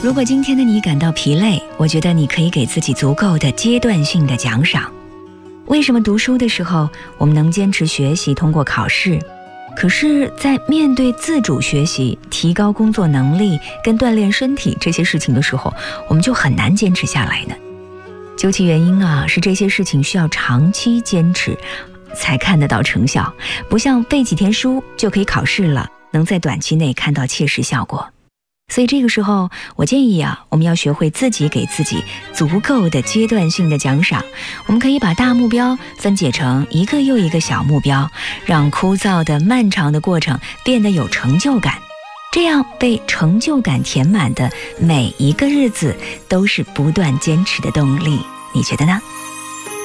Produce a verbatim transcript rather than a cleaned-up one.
如果今天的你感到疲累，我觉得你可以给自己足够的阶段性的奖赏。为什么读书的时候我们能坚持学习通过考试，可是在面对自主学习、提高工作能力跟锻炼身体这些事情的时候，我们就很难坚持下来呢？究其原因啊，是这些事情需要长期坚持才看得到成效，不像背几天书就可以考试了，能在短期内看到切实效果。所以这个时候我建议啊，我们要学会自己给自己足够的阶段性的奖赏。我们可以把大目标分解成一个又一个小目标，让枯燥的漫长的过程变得有成就感，这样被成就感填满的每一个日子都是不断坚持的动力。你觉得呢？